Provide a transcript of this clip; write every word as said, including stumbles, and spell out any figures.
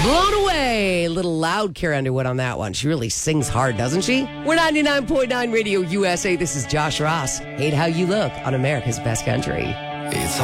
Blown away. A little loud, Carrie Underwood, on that one. She really sings hard, doesn't she? We're ninety-nine point nine Radio U S A. This is Josh Ross. Hate How You Look on America's Best Country. It's